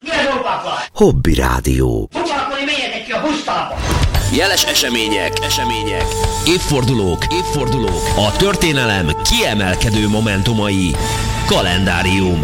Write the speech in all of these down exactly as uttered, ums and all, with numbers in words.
Hobby Rádió. Jeles események, események, évfordulók, évfordulók, a történelem kiemelkedő momentumai. Kalendárium.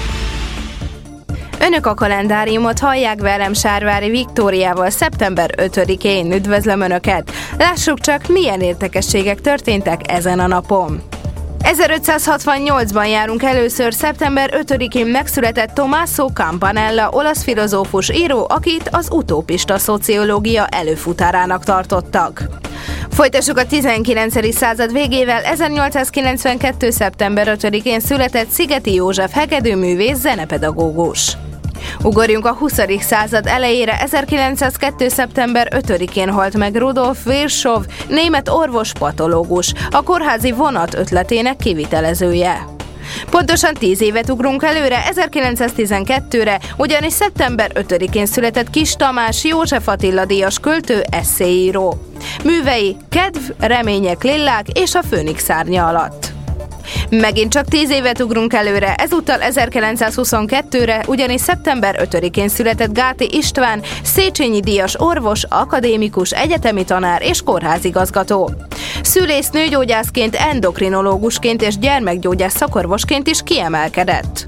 Önök a kalendáriumot hallják, velem Sárvári Viktóriával szeptember ötödikén. Üdvözlöm Önöket! Lássuk csak, milyen érdekességek történtek ezen a napon. ezerötszázhatvannyolcban járunk először, szeptember ötödikén megszületett Tommaso Campanella, olasz filozófus író, akit az utópista szociológia előfutárának tartottak. Folytassuk a tizenkilencedik század végével. ezernyolcszázkilencvenkettő. szeptember ötödikén született Szigeti József hegedűművész, zenepedagógus. Ugorjunk a huszadik század elejére. ezerkilencszázkettő. szeptember ötödikén halt meg Rudolf Virchow, német orvos-patológus, a kórházi vonat ötletének kivitelezője. Pontosan tíz évet ugrunk előre, ezerkilencszáztizenkettőre, ugyanis szeptember ötödikén született Kiss Tamás, József Attila díjas költő, esszéíró. Művei: Kedv, Remények, Lillák és a Főnix szárnya alatt. Megint csak tíz évet ugrunk előre, ezúttal ezerkilencszázhuszonkettőre, ugyanis szeptember ötödikén született Gáti István, Széchenyi díjas orvos, akadémikus, egyetemi tanár és kórházigazgató. Szülész, nőgyógyászként, endokrinológusként és gyermekgyógyász szakorvosként is kiemelkedett.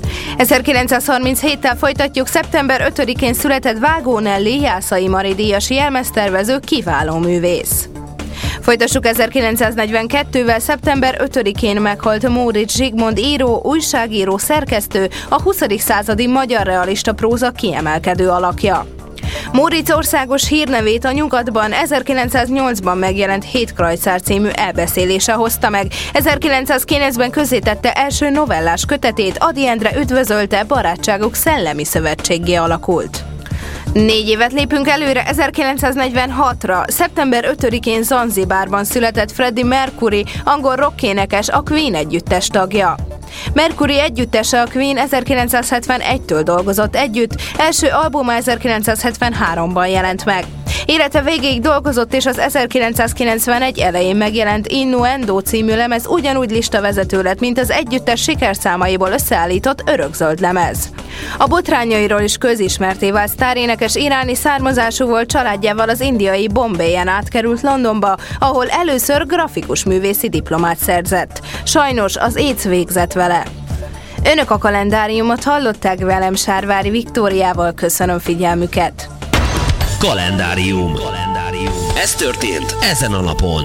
ezerkilencszázharminchéttel folytatjuk, szeptember ötödikén született Vágó Nelly, Jászai Mari díjas jelmeztervező, kiváló művész. Folytassuk ezerkilencszáznegyvenkettővel, szeptember ötödikén meghalt Móricz Zsigmond író, újságíró, szerkesztő, a huszadik századi magyar realista próza kiemelkedő alakja. Móricz országos hírnevét a nyugatban ezerkilencszáznyolcban megjelent Hétkrajcár című elbeszélése hozta meg. ezerkilencszázkilencben közzétette első novellás kötetét, Ady Endre üdvözölte, barátságuk szellemi szövetséggé alakult. Négy évet lépünk előre, ezerkilencszáznegyvenhatra. szeptember ötödikén Zanzibárban született Freddie Mercury, angol rockénekes, a Queen együttes tagja. Mercury együttese, a Queen ezerkilencszázhetvenegytől dolgozott együtt, első albuma ezerkilencszázhetvenháromban jelent meg. Élete végéig dolgozott, és az ezerkilencszázkilencvenegy elején megjelent Innuendo című lemez ugyanúgy listavezető lett, mint az együttes sikerszámaiból összeállított örökzöld lemez. A botrányairól is közismerté vált sztárénekes iráni származású volt, családjával az indiai Bombayen átkerült Londonba, ahol először grafikus művészi diplomát szerzett. Sajnos az AIDS végzett vele. Önök a kalendáriumot hallották, velem Sárvári Viktóriával, köszönöm figyelmüket. Kalendárium. Kalendárium. Ez történt ezen a napon.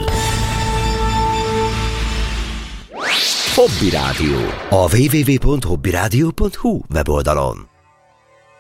Hobby Rádió. A double-u double-u double-u pont hobby rádió pont hu weboldalon.